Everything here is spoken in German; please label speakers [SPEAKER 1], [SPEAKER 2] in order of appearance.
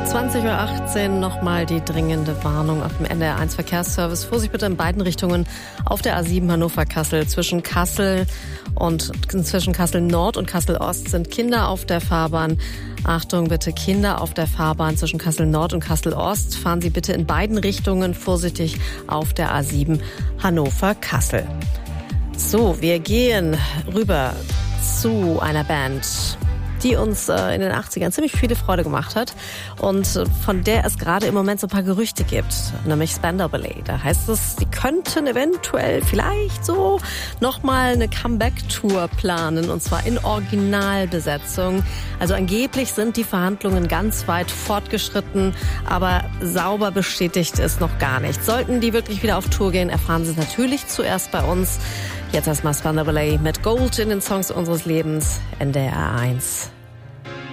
[SPEAKER 1] 20:18 Uhr nochmal die dringende Warnung auf dem NDR1 Verkehrsservice. Vorsicht bitte in beiden Richtungen auf der A7 Hannover-Kassel. Zwischen Kassel Nord und Kassel Ost sind Kinder auf der Fahrbahn. Achtung bitte, Kinder auf der Fahrbahn zwischen Kassel Nord und Kassel Ost. Fahren Sie bitte in beiden Richtungen vorsichtig auf der A7 Hannover-Kassel. So, wir gehen rüber zu einer Band, die uns in den 80ern ziemlich viele Freude gemacht hat und von der es gerade im Moment so ein paar Gerüchte gibt, nämlich Spandau Ballet. Da heißt es, sie könnten eventuell vielleicht so nochmal eine Comeback-Tour planen, und zwar in Originalbesetzung. Also angeblich sind die Verhandlungen ganz weit fortgeschritten, aber sauber bestätigt ist noch gar nicht. Sollten die wirklich wieder auf Tour gehen, erfahren Sie es natürlich zuerst bei uns. Jetzt erstmal Spandau Ballet mit Gold in den Songs unseres Lebens, NDR 1.